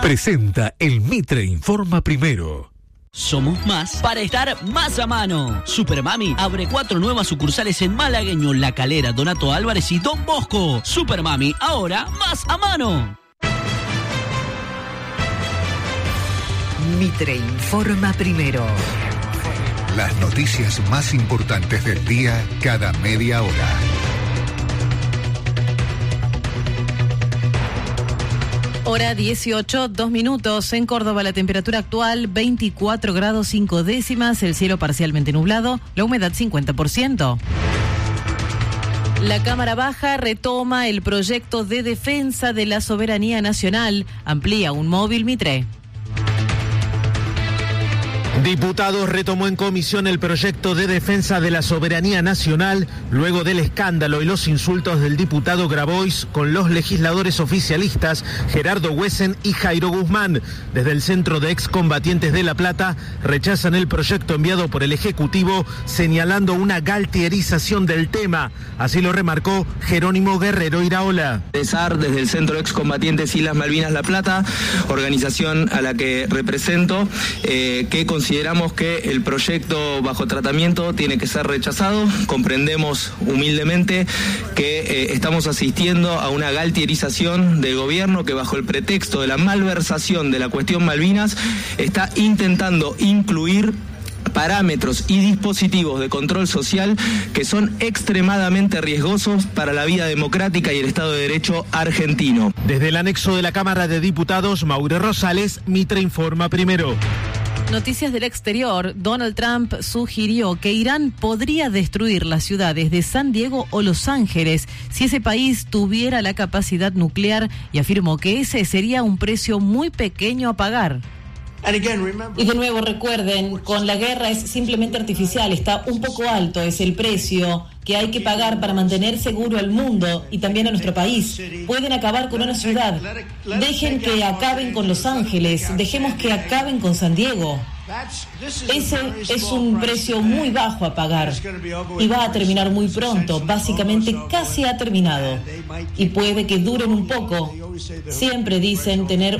Presenta el Mitre Informa Primero. Somos más para estar más a mano. Supermami abre 4 nuevas sucursales en Malagueño, La Calera, Donato Álvarez y Don Bosco. Supermami, ahora más a mano. Mitre Informa Primero. Las noticias más importantes del día cada media hora. Hora 18, 2 minutos. En Córdoba la temperatura actual 24 grados 5 décimas, el cielo parcialmente nublado, la humedad 50%. La Cámara Baja retoma el proyecto de defensa de la soberanía nacional, amplía un móvil Mitre. Diputados retomó en comisión el proyecto de defensa de la soberanía nacional luego del escándalo y los insultos del diputado Grabois con los legisladores oficialistas Gerardo Huesen y Jairo Guzmán. Desde el Centro de Excombatientes de La Plata rechazan el proyecto enviado por el Ejecutivo, señalando una galtierización del tema. Así lo remarcó Jerónimo Guerrero Iraola. Desde el Centro de Excombatientes Islas Malvinas La Plata, organización a la que represento, que consideramos que el proyecto bajo tratamiento tiene que ser rechazado. Comprendemos humildemente que estamos asistiendo a una galtierización del gobierno que bajo el pretexto de la malversación de la cuestión Malvinas está intentando incluir parámetros y dispositivos de control social que son extremadamente riesgosos para la vida democrática y el Estado de Derecho argentino. Desde el anexo de la Cámara de Diputados, Maure Rosales, Mitre Informa Primero. Noticias del exterior. Donald Trump sugirió que Irán podría destruir las ciudades de San Diego o Los Ángeles si ese país tuviera la capacidad nuclear y afirmó que ese sería un precio muy pequeño a pagar. Y de nuevo recuerden, con la guerra es simplemente artificial, está un poco alto, es el precio que hay que pagar para mantener seguro al mundo y también a nuestro país. Pueden acabar con una ciudad, dejen que acaben con Los Ángeles, dejemos que acaben con San Diego. Ese es un precio muy bajo a pagar y va a terminar muy pronto, básicamente casi ha terminado y puede que duren un poco. Siempre dicen tener